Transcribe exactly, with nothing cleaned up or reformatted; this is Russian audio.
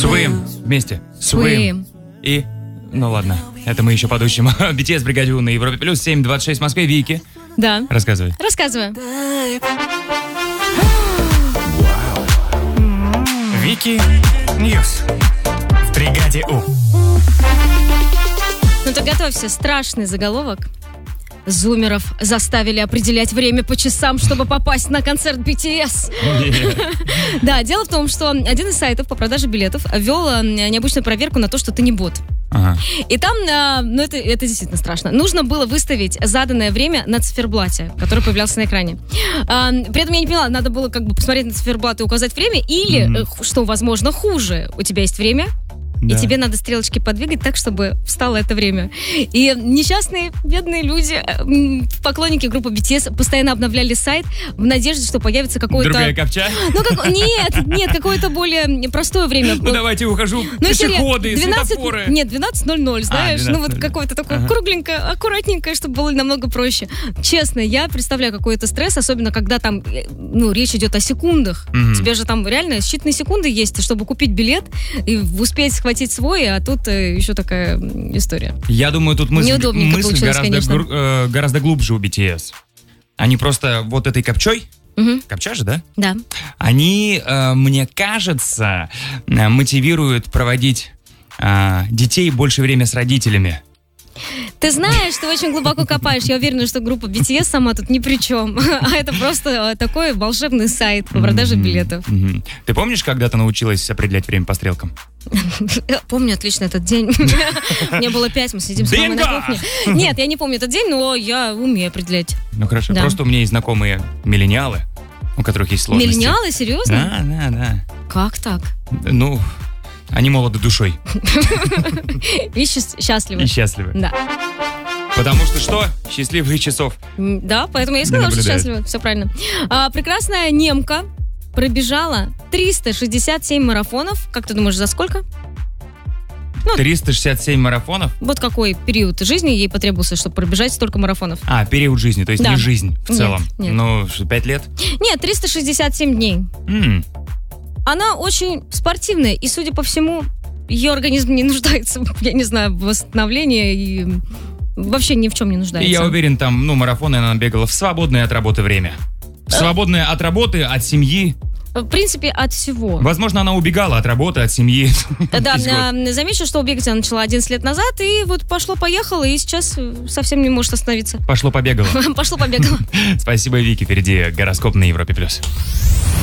Swim. Вместе. Swim. И... Ну ладно, это мы еще подучим. би ти эс «Бригаде У» на Европе Плюс. семь двадцать шесть в Москве. Вики. Да. Рассказывай. Рассказываю. Вики Ньюс в «Бригаде У». Ну так готовься, страшный заголовок. Зумеров заставили определять время по часам, чтобы попасть на концерт би ти эс. Да, дело в том, что один из сайтов по продаже билетов ввел необычную проверку на то, что ты не бот. Ага. И там, ну это, это действительно страшно, нужно было выставить заданное время на циферблате, который появлялся на экране. При этом я не поняла, надо было как бы посмотреть на циферблат и указать время, или, mm-hmm. что возможно хуже, у тебя есть время, да. И тебе надо стрелочки подвигать так, чтобы встало это время. И несчастные, бедные люди, поклонники группы би ти эс, постоянно обновляли сайт в надежде, что появится какое-то... Другая копча? Ну, как... Нет, нет, какое-то более простое время. Ну, давайте ухожу. Ну, пешеходы, двенадцать... светофоры. Нет, двенадцать ноль ноль, знаешь. А, ну, вот какое-то такое ага. кругленькое, аккуратненькое, чтобы было намного проще. Честно, я представляю какой-то стресс, особенно когда там, ну, речь идет о секундах. Mm-hmm. Тебе же там реально считанные секунды есть, чтобы купить билет и успеть схватить свой, а тут э, еще такая история. Я думаю, тут мысль, мысль гораздо, гру, э, гораздо глубже у би ти эс. Они просто вот этой копчой, угу. Копча же, да? Да. Они, э, мне кажется, мотивируют проводить э, детей больше время с родителями. Ты знаешь, ты очень глубоко копаешь. Я уверена, что группа би ти эс сама тут ни при чем. А это просто такой волшебный сайт по продаже билетов. Mm-hmm. Ты помнишь, когда ты научилась определять время по стрелкам? Помню отлично этот день. Мне было пять, мы сидим с мамой на кухне. Нет, я не помню этот день, но я умею определять. Ну хорошо, просто у меня есть знакомые миллениалы, у которых есть сложности. Миллениалы? Серьезно? Да, да, да. Как так? Ну... Они молоды душой. И счастливы. И счастливы. Да. Потому что что? Счастливых часов. Да, поэтому я и сказала, что счастливы. Все правильно. А, прекрасная немка пробежала триста шестьдесят семь марафонов. Как ты думаешь, за сколько? Ну, триста шестьдесят семь марафонов? Вот какой период жизни ей потребовался, чтобы пробежать столько марафонов? А, период жизни, то есть да. Не жизнь в целом. Нет, нет. Ну, пять лет? Нет, триста шестьдесят семь дней. Mm. Она очень спортивная, и, судя по всему, ее организм не нуждается, я не знаю, в восстановлении и вообще ни в чем не нуждается. И я уверен, там, ну, марафоны она бегала в свободное от работы время. В свободное от работы, от семьи. В принципе, от всего. Возможно, она убегала от работы, от семьи. Да, замечу, что бегать она начала одиннадцать лет назад, и вот пошло-поехало, и сейчас совсем не может остановиться. Пошло-побегало. Пошло-побегало. Спасибо, Вики. Впереди гороскоп на Европе+. плюс.